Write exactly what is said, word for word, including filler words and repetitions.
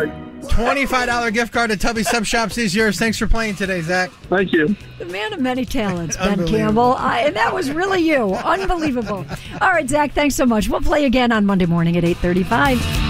right. twenty-five dollars gift card to Tubby Sub Shops is yours. Thanks for playing today, Zach. Thank you. The man of many talents, Ben Campbell. I, and that was really you. Unbelievable. All right, Zach, thanks so much. We'll play again on Monday morning at eight thirty-five.